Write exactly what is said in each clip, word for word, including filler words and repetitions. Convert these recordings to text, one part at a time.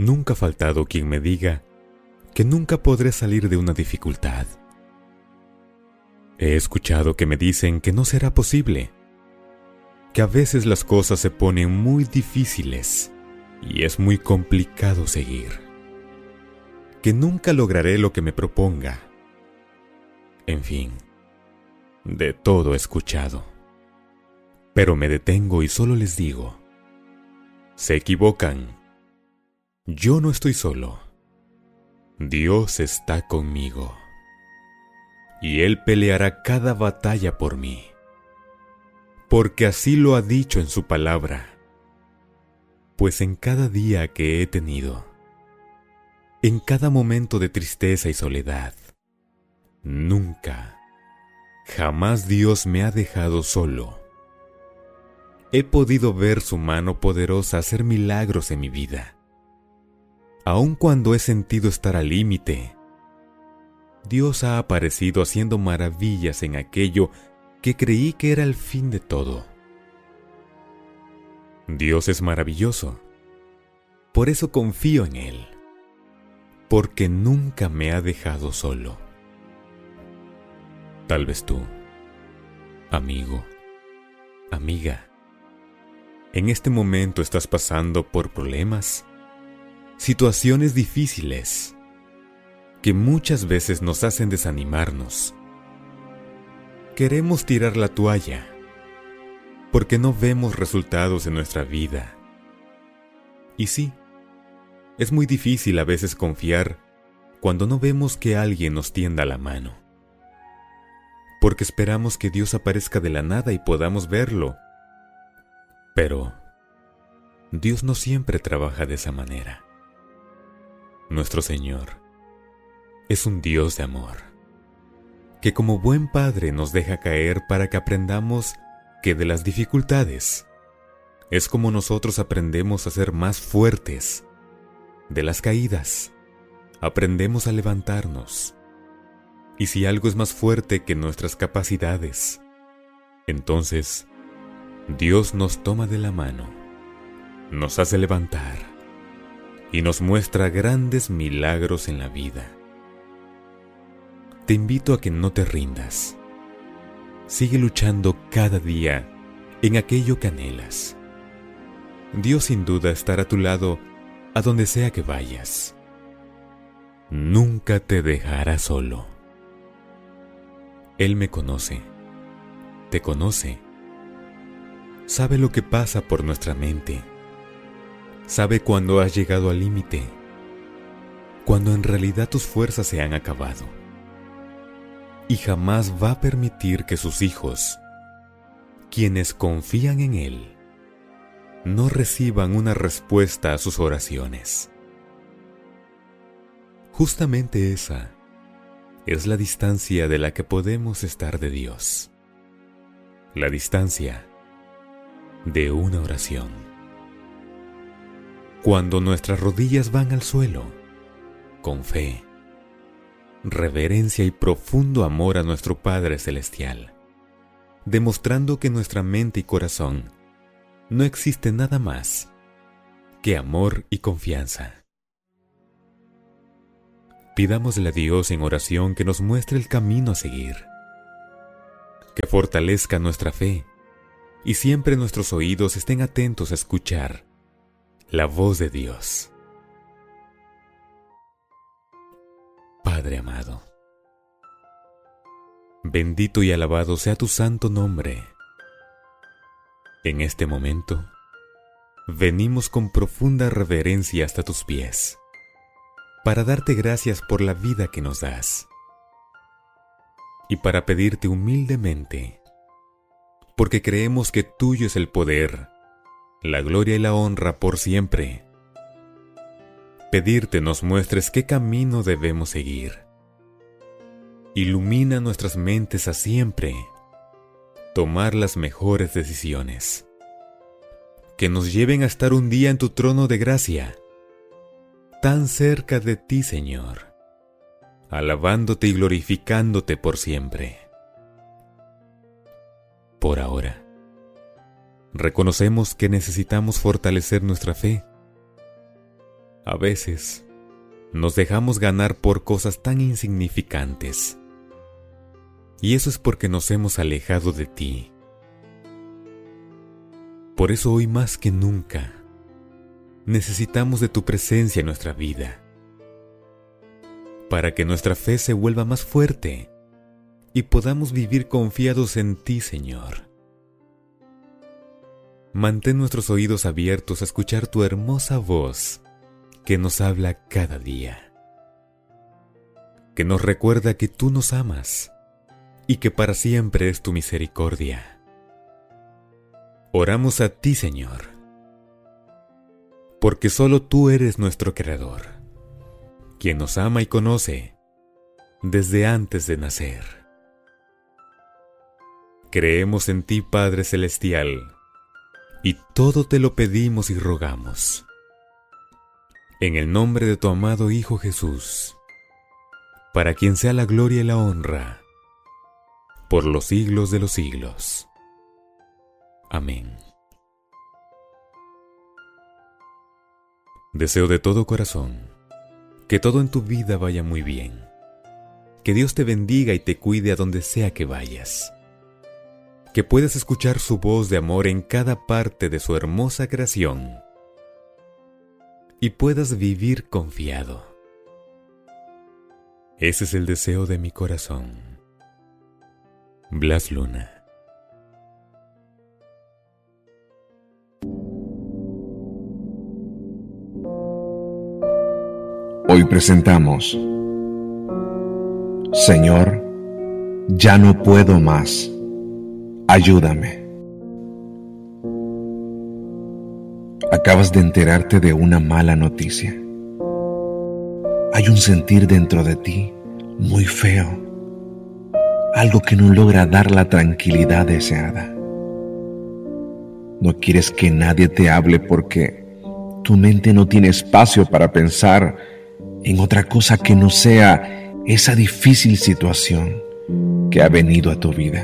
Nunca ha faltado quien me diga que nunca podré salir de una dificultad. He escuchado que me dicen que no será posible, que a veces las cosas se ponen muy difíciles y es muy complicado seguir, que nunca lograré lo que me proponga. En fin, de todo he escuchado. Pero me detengo y solo les digo: se equivocan. Yo no estoy solo. Dios está conmigo. Y Él peleará cada batalla por mí. Porque así lo ha dicho en su palabra. Pues en cada día que he tenido, en cada momento de tristeza y soledad, nunca, jamás Dios me ha dejado solo. He podido ver su mano poderosa hacer milagros en mi vida. Aun cuando he sentido estar al límite, Dios ha aparecido haciendo maravillas en aquello que creí que era el fin de todo. Dios es maravilloso. Por eso confío en Él, porque nunca me ha dejado solo. Tal vez tú, amigo, amiga, en este momento estás pasando por problemas, situaciones difíciles, que muchas veces nos hacen desanimarnos. Queremos tirar la toalla, porque no vemos resultados en nuestra vida. Y sí, es muy difícil a veces confiar cuando no vemos que alguien nos tienda la mano, porque esperamos que Dios aparezca de la nada y podamos verlo. Pero Dios no siempre trabaja de esa manera. Nuestro Señor es un Dios de amor, que como buen Padre nos deja caer para que aprendamos que de las dificultades es como nosotros aprendemos a ser más fuertes. De las caídas aprendemos a levantarnos. Y si algo es más fuerte que nuestras capacidades, entonces Dios nos toma de la mano, nos hace levantar y nos muestra grandes milagros en la vida. Te invito a que no te rindas. Sigue luchando cada día en aquello que anhelas. Dios sin duda estará a tu lado a donde sea que vayas. Nunca te dejará solo. Él me conoce, te conoce. Sabe lo que pasa por nuestra mente. Sabe cuando has llegado al límite, cuando en realidad tus fuerzas se han acabado. Y jamás va a permitir que sus hijos, quienes confían en Él, no reciban una respuesta a sus oraciones. Justamente esa es la distancia de la que podemos estar de Dios. La distancia de una oración. Cuando nuestras rodillas van al suelo, con fe, reverencia y profundo amor a nuestro Padre Celestial, demostrando que en nuestra mente y corazón no existe nada más que amor y confianza. Pidámosle a Dios en oración que nos muestre el camino a seguir, que fortalezca nuestra fe y siempre nuestros oídos estén atentos a escuchar la voz de Dios. Padre amado, bendito y alabado sea tu santo nombre. En este momento, venimos con profunda reverencia hasta tus pies, para darte gracias por la vida que nos das, y para pedirte humildemente, porque creemos que tuyo es el poder, la gloria y la honra por siempre. Pedirte nos muestres qué camino debemos seguir. Ilumina nuestras mentes a siempre tomar las mejores decisiones, que nos lleven a estar un día en tu trono de gracia, tan cerca de ti, Señor, alabándote y glorificándote por siempre. Por ahora, reconocemos que necesitamos fortalecer nuestra fe, A veces nos dejamos ganar por cosas tan insignificantes. Y eso es porque nos hemos alejado de ti. Por eso hoy más que nunca, necesitamos de tu presencia en nuestra vida, para que nuestra fe se vuelva más fuerte y podamos vivir confiados en ti, Señor. Mantén nuestros oídos abiertos a escuchar tu hermosa voz que nos habla cada día, que nos recuerda que tú nos amas y que para siempre es tu misericordia. Oramos a ti, Señor, porque solo tú eres nuestro Creador, quien nos ama y conoce desde antes de nacer. Creemos en ti, Padre Celestial, y todo te lo pedimos y rogamos. En el nombre de tu amado Hijo Jesús, para quien sea la gloria y la honra, por los siglos de los siglos. Amén. Deseo de todo corazón que todo en tu vida vaya muy bien. Que Dios te bendiga y te cuide a donde sea que vayas. Que puedas escuchar su voz de amor en cada parte de su hermosa creación. Y puedas vivir confiado. Ese es el deseo de mi corazón. Blas Luna. Hoy presentamos: Señor, ya no puedo más, ayúdame. Acabas de enterarte de una mala noticia. Hay un sentir dentro de ti muy feo, algo que no logra dar la tranquilidad deseada. No quieres que nadie te hable porque tu mente no tiene espacio para pensar en otra cosa que no sea esa difícil situación que ha venido a tu vida.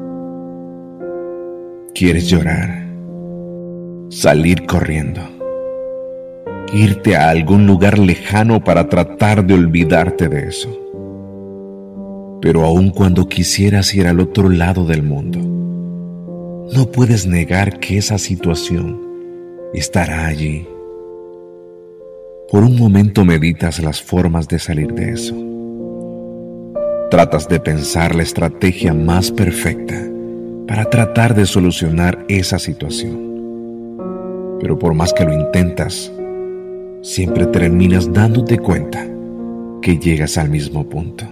Quieres llorar, salir corriendo, irte a algún lugar lejano para tratar de olvidarte de eso. Pero aun cuando quisieras ir al otro lado del mundo, no puedes negar que esa situación estará allí. Por un momento meditas las formas de salir de eso. Tratas de pensar la estrategia más perfecta para tratar de solucionar esa situación. Pero por más que lo intentas, siempre terminas dándote cuenta que llegas al mismo punto.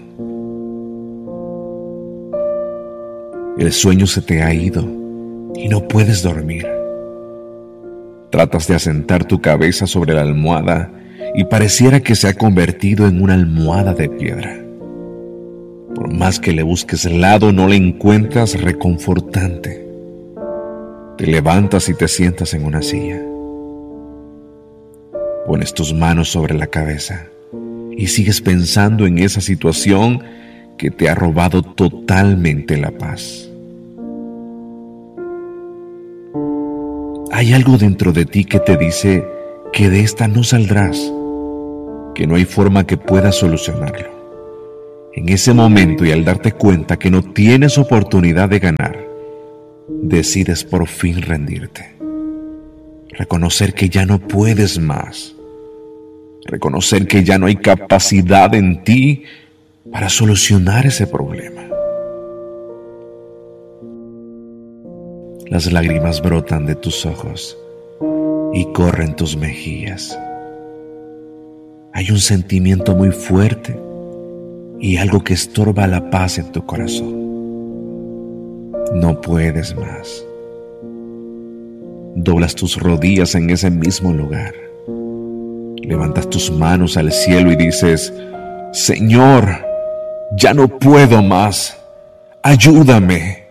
El sueño se te ha ido y no puedes dormir. Tratas de asentar tu cabeza sobre la almohada y pareciera que se ha convertido en una almohada de piedra. Por más que le busques lado, no la encuentras reconfortante. Te levantas y te sientas en una silla. Pones tus manos sobre la cabeza y sigues pensando en esa situación que te ha robado totalmente la paz. Hay algo dentro de ti que te dice que de esta no saldrás, que no hay forma que puedas solucionarlo. En ese momento, y al darte cuenta que no tienes oportunidad de ganar, decides por fin rendirte. Reconocer que ya no puedes más. Reconocer que ya no hay capacidad en ti para solucionar ese problema. Las lágrimas brotan de tus ojos y corren tus mejillas. Hay un sentimiento muy fuerte y algo que estorba la paz en tu corazón. No puedes más. Doblas tus rodillas en ese mismo lugar. Levantas tus manos al cielo y dices: Señor, ya no puedo más. Ayúdame.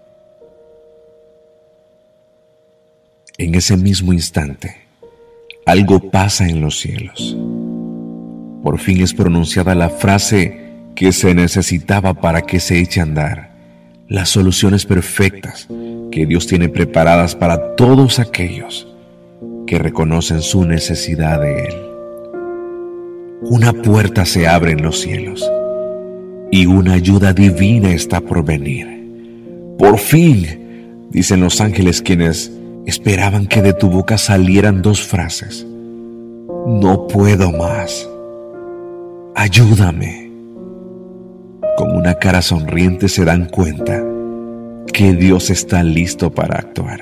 En ese mismo instante, algo pasa en los cielos. Por fin es pronunciada la frase que se necesitaba para que se eche a andar las soluciones perfectas que Dios tiene preparadas para todos aquellos que reconocen su necesidad de Él. una puerta se abre en los cielos y una ayuda divina está por venir. Por fin, dicen los ángeles quienes esperaban que de tu boca salieran dos frases: no puedo más, ayúdame. Con una cara sonriente se dan cuenta que Dios está listo para actuar.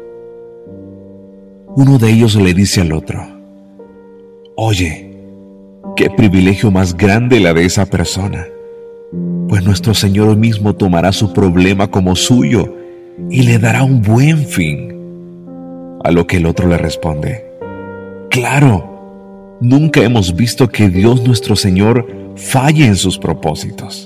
Uno de ellos le dice al otro: oye, qué privilegio más grande la de esa persona, pues nuestro Señor mismo tomará su problema como suyo y le dará un buen fin. A lo que el otro le responde: claro, nunca hemos visto que Dios nuestro Señor falle en sus propósitos.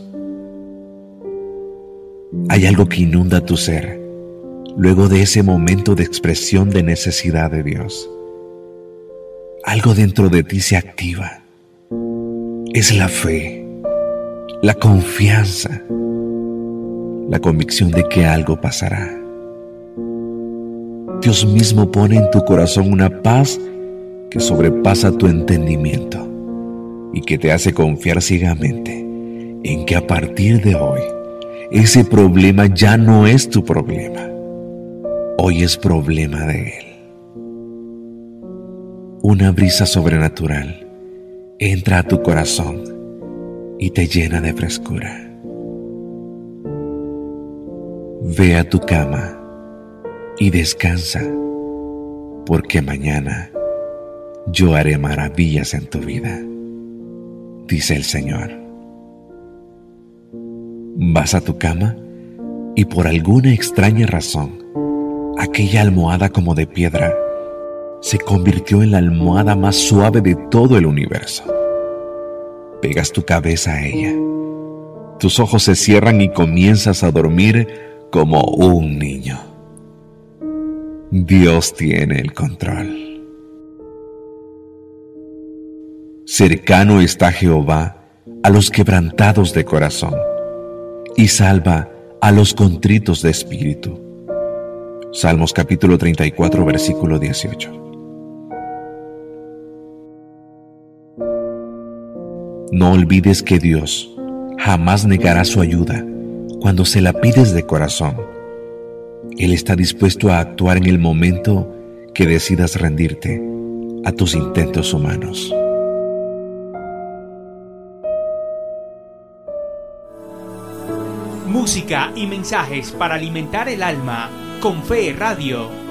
Hay algo que inunda tu ser luego de ese momento de expresión de necesidad de Dios. Algo dentro de ti se activa. Es la fe, la confianza, la convicción de que algo pasará. Dios mismo pone en tu corazón una paz que sobrepasa tu entendimiento y que te hace confiar ciegamente en que a partir de hoy ese problema ya no es tu problema. Hoy es problema de Él. Una brisa sobrenatural entra a tu corazón y te llena de frescura. Ve a tu cama y descansa, porque mañana yo haré maravillas en tu vida, dice el Señor. Vas a tu cama y por alguna extraña razón, aquella almohada como de piedra se convirtió en la almohada más suave de todo el universo. Pegas tu cabeza a ella, tus ojos se cierran y comienzas a dormir como un niño. Dios tiene el control. Cercano está Jehová a los quebrantados de corazón y salva a los contritos de espíritu. Salmos capítulo treinta y cuatro, versículo dieciocho. No olvides que Dios jamás negará su ayuda cuando se la pides de corazón. Él está dispuesto a actuar en el momento que decidas rendirte a tus intentos humanos. Música y mensajes para alimentar el alma con Fe Radio.